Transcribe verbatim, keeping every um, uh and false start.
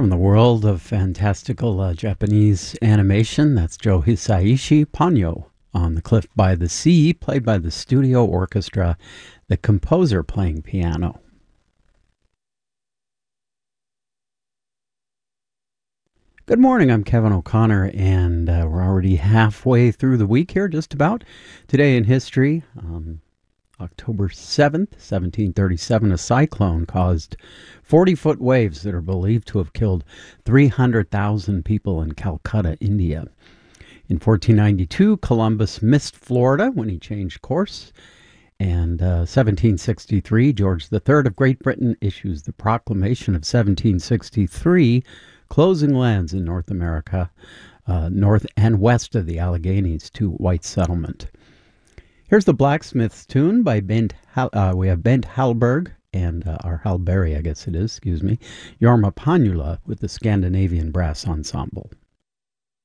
From the world of fantastical uh, Japanese animation, that's Joe Hisaishi Ponyo on The Cliff by the Sea, played by the studio orchestra, the composer playing piano. Good morning, I'm Kevin O'Connor, and uh, we're already halfway through the week here, just about. Today in history, um, October seventh, seventeen thirty-seven, a cyclone caused forty-foot waves that are believed to have killed three hundred thousand people in Calcutta, India. In fourteen ninety-two, Columbus missed Florida when he changed course. And uh, seventeen sixty-three, George the Third of Great Britain issues the Proclamation of seventeen sixty-three, closing lands in North America, uh, north and west of the Alleghenies to white settlement. Here's the Blacksmith's Tune by Bent. Uh, we have Bent Hallberg and uh, or Hallberry, I guess it is. Excuse me, Jorma Panula with the Scandinavian Brass Ensemble.